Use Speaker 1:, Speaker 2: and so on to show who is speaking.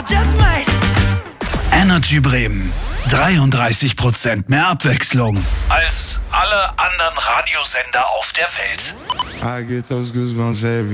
Speaker 1: Energy Bremen. 33% mehr Abwechslung als alle anderen Radiosender auf der Welt.
Speaker 2: I get those goosebumps every